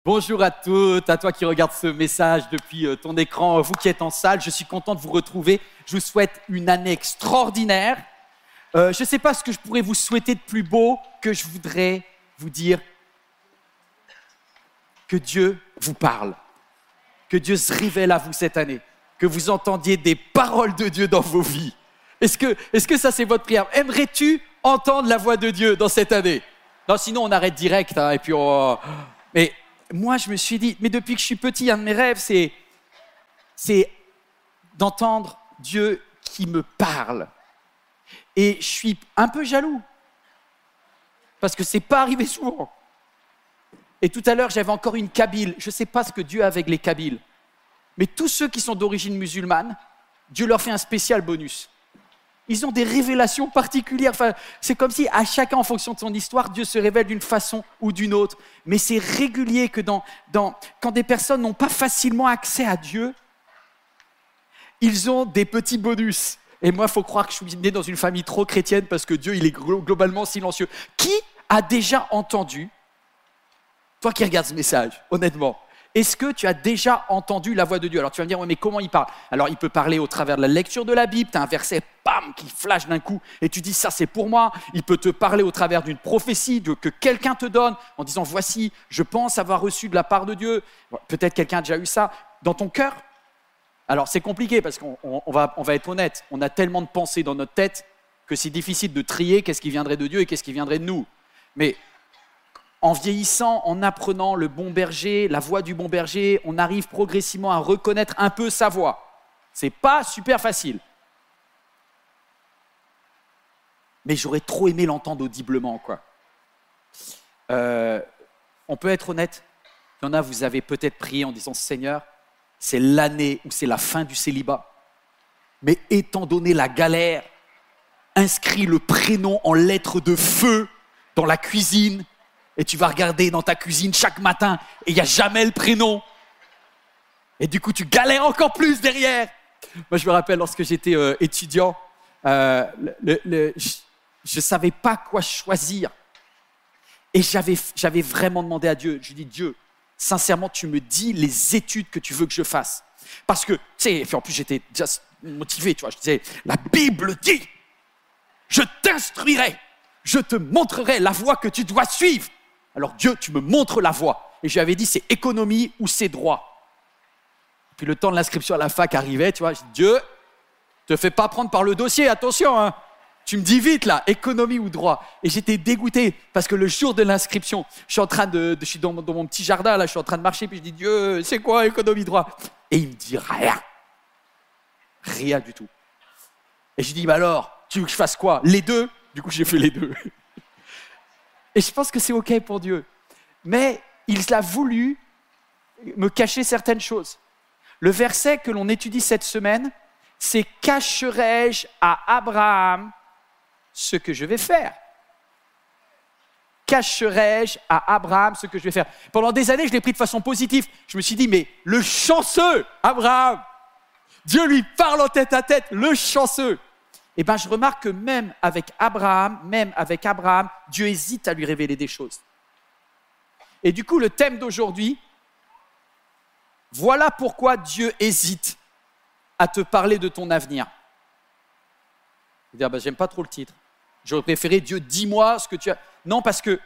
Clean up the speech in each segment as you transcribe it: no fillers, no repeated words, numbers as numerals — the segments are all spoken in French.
Bonjour à toutes, à toi qui regardes ce message depuis ton écran, vous qui êtes en salle, je suis content de vous retrouver. Je vous souhaite une année extraordinaire. Je ne sais pas ce que je pourrais vous souhaiter de plus beau que je voudrais vous dire que Dieu vous parle, que Dieu se révèle à vous cette année, que vous entendiez des paroles de Dieu dans vos vies. Est-ce que ça c'est votre prière? Aimerais-tu entendre la voix de Dieu dans cette année? Non, sinon on arrête direct et puis on... Mais moi je me suis dit, mais depuis que je suis petit, un de mes rêves c'est d'entendre Dieu qui me parle. Et je suis un peu jaloux, parce que c'est pas arrivé souvent. Et tout à l'heure, j'avais encore une Kabyle. Je ne sais pas ce que Dieu a avec les Kabyles, mais tous ceux qui sont d'origine musulmane, Dieu leur fait un spécial bonus. Ils ont des révélations particulières. Enfin, c'est comme si à chacun, en fonction de son histoire, Dieu se révèle d'une façon ou d'une autre. Mais c'est régulier que quand des personnes n'ont pas facilement accès à Dieu, ils ont des petits bonus. Et moi, il faut croire que je suis né dans une famille trop chrétienne parce que Dieu, il est globalement silencieux. Qui a déjà entendu, toi qui regardes ce message, honnêtement, est-ce que tu as déjà entendu la voix de Dieu? Alors tu vas me dire, ouais, mais comment il parle? Alors il peut parler au travers de la lecture de la Bible, tu as un verset, bam, qui flash d'un coup, et tu dis, ça c'est pour moi. Il peut te parler au travers d'une prophétie que quelqu'un te donne, en disant, voici, je pense avoir reçu de la part de Dieu. Bon, peut-être quelqu'un a déjà eu ça dans ton cœur. Alors c'est compliqué parce qu'on va être honnête, on a tellement de pensées dans notre tête que c'est difficile de trier qu'est-ce qui viendrait de Dieu et qu'est-ce qui viendrait de nous. Mais en vieillissant, en apprenant le bon berger, la voix du bon berger, on arrive progressivement à reconnaître un peu sa voix. C'est pas super facile. Mais j'aurais trop aimé l'entendre audiblement, quoi. On peut être honnête. Il y en a, vous avez peut-être prié en disant, Seigneur, c'est l'année où c'est la fin du célibat. Mais étant donné la galère, inscris le prénom en lettres de feu dans la cuisine et tu vas regarder dans ta cuisine chaque matin et il n'y a jamais le prénom. Et du coup, tu galères encore plus derrière. Moi, je me rappelle lorsque j'étais étudiant, je ne savais pas quoi choisir. Et j'avais vraiment demandé à Dieu, je lui ai dit, Dieu, sincèrement, tu me dis les études que tu veux que je fasse. Parce que, tu sais, en plus, j'étais déjà motivé, tu vois. Je disais, la Bible dit, je t'instruirai, je te montrerai la voie que tu dois suivre. Alors, Dieu, tu me montres la voie. Et je lui avais dit, c'est économie ou c'est droit. Puis le temps de l'inscription à la fac arrivait, tu vois. Je dis, Dieu, te fais pas prendre par le dossier, attention, hein. Tu me dis vite là, économie ou droit. Et j'étais dégoûté parce que le jour de l'inscription, je suis dans mon petit jardin là, je suis en train de marcher puis je dis Dieu, c'est quoi économie droit? Et il me dit rien du tout. Et je dis bah alors, tu veux que je fasse quoi? Les deux? Du coup j'ai fait les deux. Et je pense que c'est ok pour Dieu, mais il a voulu me cacher certaines choses. Le verset que l'on étudie cette semaine, c'est cacherai-je à Abraham ce que je vais faire? Cacherai-je à Abraham ce que je vais faire? Pendant des années, je l'ai pris de façon positive. Je me suis dit, mais le chanceux, Abraham, Dieu lui parle en tête à tête, le chanceux. Eh bien, je remarque que même avec Abraham, Dieu hésite à lui révéler des choses. Et du coup, le thème d'aujourd'hui, voilà pourquoi Dieu hésite à te parler de ton avenir. Je vais dire, j'aime pas trop le titre. J'aurais préféré, Dieu, dis-moi ce que tu as... Non, parce que,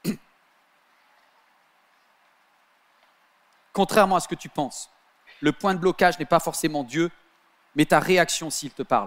contrairement à ce que tu penses, le point de blocage n'est pas forcément Dieu, mais ta réaction s'il te parle.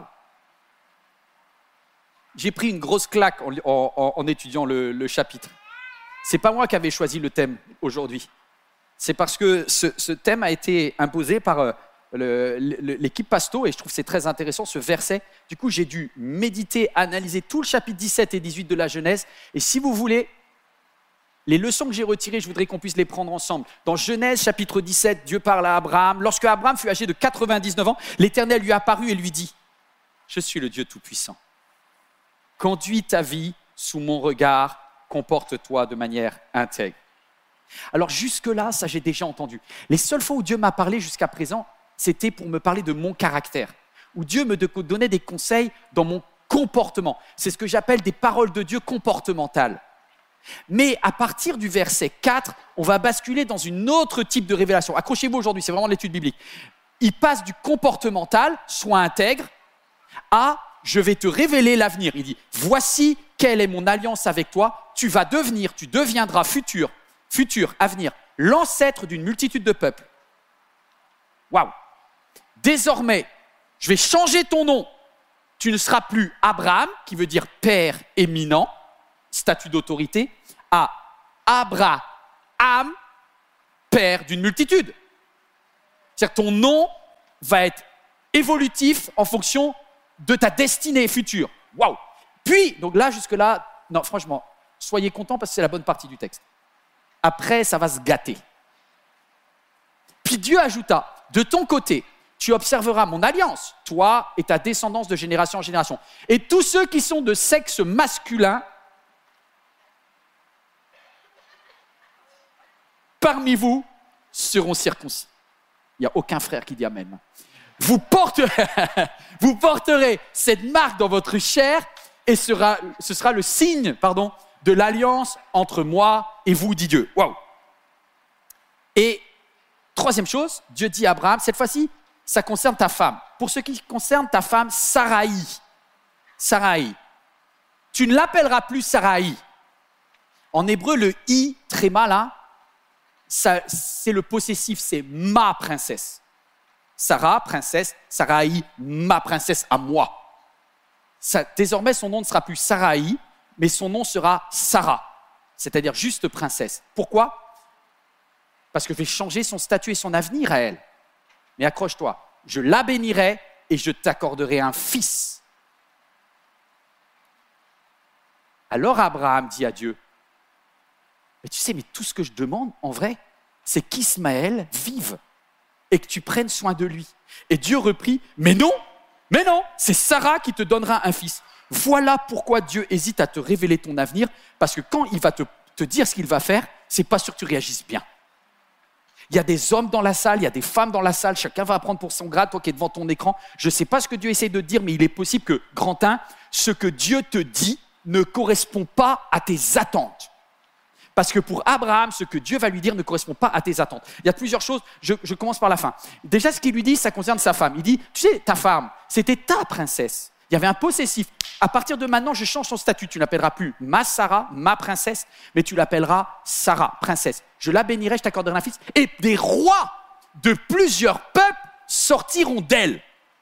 J'ai pris une grosse claque en étudiant le chapitre. C'est pas moi qui avais choisi le thème aujourd'hui. C'est parce que ce thème a été imposé par... l'équipe Pasto, et je trouve que c'est très intéressant ce verset. Du coup, j'ai dû méditer, analyser tout le chapitre 17 et 18 de la Genèse. Et si vous voulez, les leçons que j'ai retirées, je voudrais qu'on puisse les prendre ensemble. Dans Genèse chapitre 17, Dieu parle à Abraham. Lorsque Abraham fut âgé de 99 ans, l'Éternel lui apparut et lui dit « Je suis le Dieu Tout-Puissant. Conduis ta vie sous mon regard, comporte-toi de manière intègre. » Alors jusque-là, ça j'ai déjà entendu. Les seules fois où Dieu m'a parlé jusqu'à présent, c'était pour me parler de mon caractère, où Dieu me donnait des conseils dans mon comportement. C'est ce que j'appelle des paroles de Dieu comportementales. Mais à partir du verset 4, on va basculer dans une autre type de révélation. Accrochez-vous aujourd'hui, c'est vraiment l'étude biblique. Il passe du comportemental, sois intègre, à je vais te révéler l'avenir. Il dit, voici quelle est mon alliance avec toi, tu deviendras futur, avenir, l'ancêtre d'une multitude de peuples. Waouh! Désormais, je vais changer ton nom. Tu ne seras plus Abraham, qui veut dire père éminent, statut d'autorité, à Abraham, père d'une multitude. C'est-à-dire que ton nom va être évolutif en fonction de ta destinée future. Waouh! Puis, donc là, jusque-là, non, franchement, soyez contents parce que c'est la bonne partie du texte. Après, ça va se gâter. Puis Dieu ajouta, de ton côté, tu observeras mon alliance, toi et ta descendance de génération en génération. Et tous ceux qui sont de sexe masculin, parmi vous, seront circoncis. Il n'y a aucun frère qui dit amen. Vous porterez cette marque dans votre chair et ce sera le signe de l'alliance entre moi et vous, dit Dieu. Waouh! Et troisième chose, Dieu dit à Abraham, cette fois-ci, ça concerne ta femme. Pour ce qui concerne ta femme, Saraï. Tu ne l'appelleras plus Saraï. En hébreu, le i, tréma là, c'est le possessif, c'est ma princesse. Sarah, princesse, Saraï, ma princesse à moi. Désormais, son nom ne sera plus Saraï, mais son nom sera Sarah, c'est-à-dire juste princesse. Pourquoi? Parce que je vais changer son statut et son avenir à elle. Mais accroche-toi, je la bénirai et je t'accorderai un fils. Alors Abraham dit à Dieu, mais tu sais, mais tout ce que je demande, en vrai, c'est qu'Ismaël vive et que tu prennes soin de lui. Et Dieu reprit, mais non, c'est Sarah qui te donnera un fils. Voilà pourquoi Dieu hésite à te révéler ton avenir, parce que quand il va te dire ce qu'il va faire, c'est pas sûr que tu réagisses bien. Il y a des hommes dans la salle, il y a des femmes dans la salle, chacun va apprendre pour son grade, toi qui es devant ton écran. Je ne sais pas ce que Dieu essaie de te dire, mais il est possible que, grand 1, ce que Dieu te dit ne correspond pas à tes attentes. Parce que pour Abraham, ce que Dieu va lui dire ne correspond pas à tes attentes. Il y a plusieurs choses, je commence par la fin. Déjà, ce qu'il lui dit, ça concerne sa femme. Il dit, tu sais, ta femme, c'était ta princesse. Il y avait un possessif. À partir de maintenant, je change son statut. Tu n'appelleras plus ma Sarah, ma princesse, mais tu l'appelleras Sarah, princesse. Je la bénirai, je t'accorderai un fils. Et des rois de plusieurs peuples sortiront d'elle.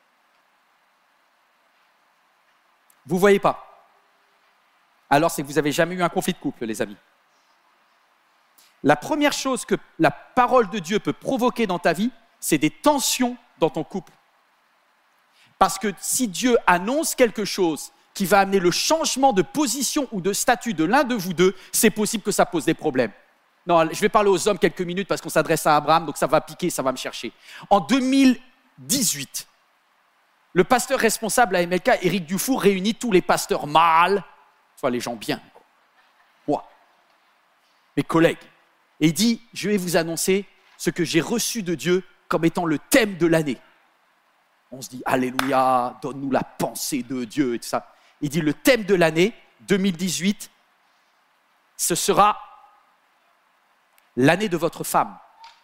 Vous ne voyez pas? Alors, c'est que vous n'avez jamais eu un conflit de couple, les amis. La première chose que la parole de Dieu peut provoquer dans ta vie, c'est des tensions dans ton couple. Parce que si Dieu annonce quelque chose qui va amener le changement de position ou de statut de l'un de vous deux, c'est possible que ça pose des problèmes. Non, je vais parler aux hommes quelques minutes parce qu'on s'adresse à Abraham, donc ça va piquer, ça va me chercher. En 2018, le pasteur responsable à MLK, Éric Dufour, réunit tous les pasteurs mâles, soit les gens bien, moi, mes collègues. Et il dit, je vais vous annoncer ce que j'ai reçu de Dieu comme étant le thème de l'année. On se dit, alléluia, donne-nous la pensée de Dieu et tout ça. Il dit, le thème de l'année 2018, ce sera l'année de votre femme.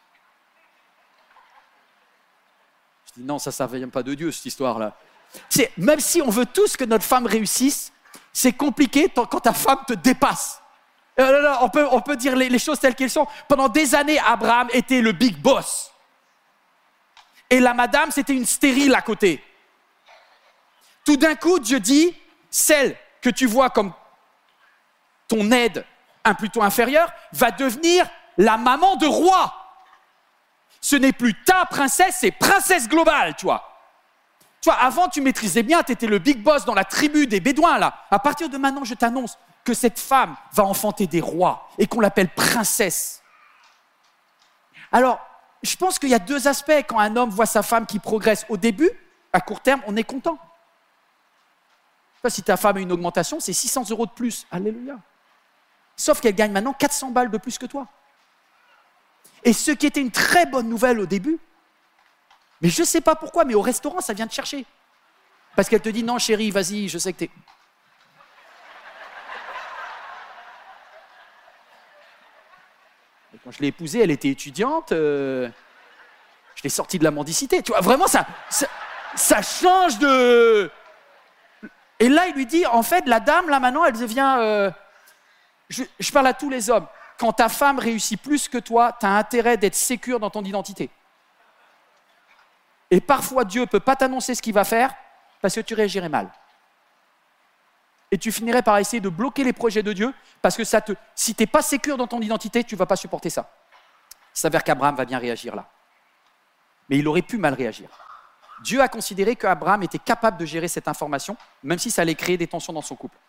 Je dis, non, ça ne vient pas de Dieu, cette histoire-là. Même si on veut tous que notre femme réussisse, c'est compliqué quand ta femme te dépasse. On peut dire les choses telles qu'elles sont. Pendant des années, Abraham était le big boss. Et la madame, c'était une stérile à côté. Tout d'un coup, Dieu dit, celle que tu vois comme ton aide plutôt inférieure, va devenir la maman de roi. Ce n'est plus ta princesse, c'est princesse globale, tu vois. Tu vois, avant, tu maîtrisais bien, tu étais le big boss dans la tribu des Bédouins, là. À partir de maintenant, je t'annonce que cette femme va enfanter des rois et qu'on l'appelle princesse. Alors, je pense qu'il y a deux aspects quand un homme voit sa femme qui progresse. Au début, à court terme, on est content. Si ta femme a une augmentation, c'est 600 € de plus. Alléluia. Sauf qu'elle gagne maintenant 400 balles de plus que toi. Et ce qui était une très bonne nouvelle au début, mais je ne sais pas pourquoi, mais au restaurant, ça vient te chercher. Parce qu'elle te dit, non chérie, vas-y, je sais que t'es... Quand je l'ai épousée, elle était étudiante. Je l'ai sortie de la mendicité. Tu vois, vraiment, ça change de... Et là, il lui dit, en fait, la dame, là, maintenant, elle devient... Je parle à tous les hommes. Quand ta femme réussit plus que toi, tu as intérêt d'être sécure dans ton identité. Et parfois, Dieu ne peut pas t'annoncer ce qu'il va faire parce que tu réagirais mal. Et tu finirais par essayer de bloquer les projets de Dieu parce que si tu n'es pas sécure dans ton identité, tu ne vas pas supporter ça. Il s'avère qu'Abraham va bien réagir là. Mais il aurait pu mal réagir. Dieu a considéré qu'Abraham était capable de gérer cette information, même si ça allait créer des tensions dans son couple.